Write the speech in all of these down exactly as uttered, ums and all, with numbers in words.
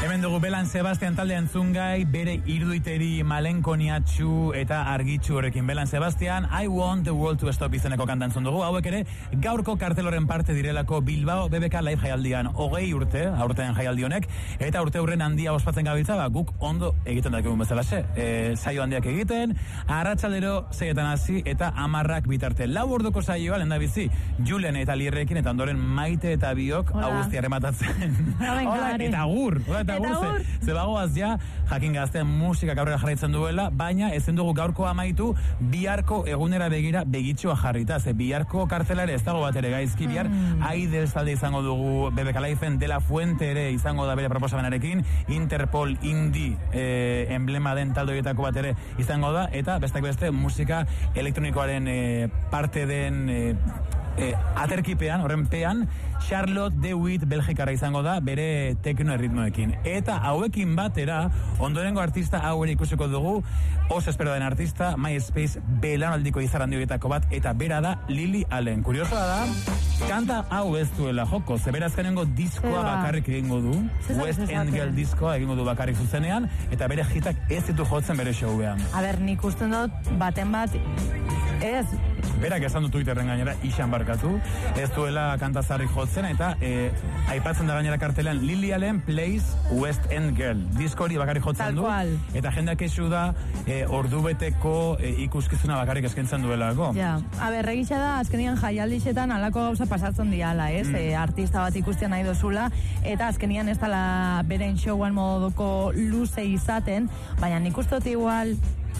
Hemen dugu Belan Sebastian talde entzungai, bere iruduiteri malenkoniatxu eta argitxu horrekin. Belan Sebastian, I Want the World to Stop izeneko kantantzun dugu. Hauek ere, gaurko karteloren parte direlako Bilbao B B K Live jaialdian. Hogei urte, aurten jaialdi honek, eta urte hurren handia ospatzen gabiltza, ba, guk ondo egiten dakigun bezalaxe. E, saio handiak egiten, arratsaldero zeietan hasi eta amarrak bitarte. Lau orduko saioa, lehen da bizi, Julen eta Lierrekin, eta ondoren Maite eta biok Agustia rematatzen. Hola, eta agur. Hola, eta agur. Ze bagoaz ja, jakin gaztean musikak aurrera jarraitzen duela, baina ezen dugu gaurko amaitu biharko egunera begira begitxoa jarrita. Ze biharko kartelare ez dago bat ere gaizki, bihar mm. Aidez talde izango dugu B B K Liven, De La Fuente ere izango da bere proposamenarekin, Interpol Indie eh, emblema den taldoietako bat ere izango da, eta bestak beste musika elektronikoaren eh, parte den eh, eh, aterkipean, horren pean, Charlotte DeWitt Belgikara izango da bere tekno erritmoekin. Eta hauekin batera, ondorengo artista hau ere ikusiko dugu, oso espero den artista, MySpace belanaldiko izarrandioetako bat, eta bera da Lily Allen. Kuriosoa da, kanta hau ez duela joko, zeberazkanengo diskoa bakarrik egingo du, West End Girl diskoa egingo du bakarrik zuzenean, eta bere hitak ez ditu jotzen bere showean. A ber, nik usten dut, baten bat, ez... Berak esan du Twitterren gainera, isan barkatu, ez duela kantazarri jotzen, eta e, aipatzen da gainera kartelan Lily Allen Plays West End Girl. Disko hori bakarrik jotzen du, eta jendeak esu da e, ordubeteko e, ikuskizuna bakarrik eskentzen duelako. Ja, a ber, egitza da, azkenian jaialdixetan alako gauza pasatzen diala, ez? Mm. E, artista bat ikusten nahi dozula, eta azkenian ez dala beren showan moduko luze izaten, baina nik ustot igual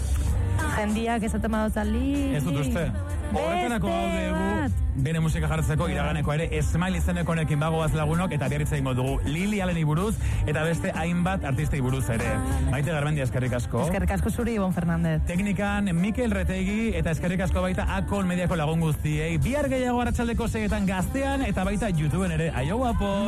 jendiak esaten badozan li... Ez dut uste. Horretenako gaude egu, bere musika jartzeko iraganeko ere, Smile izeneko honekin bagoaz lagunok, eta biarritza ingo dugu Lily Alleni buruz, eta beste hainbat artistei buruz ere. Maite Garmendia, eskerrik asko. Eskerrik asko zuri, Ibon Fernandez. Teknikan, Mikel Retegi, eta eskerrik asko baita Akol Mediako lagun guztiei. Bihar gehiago arratsaldeko seietan Gaztean, eta baita YouTubeen ere. Aio guapo!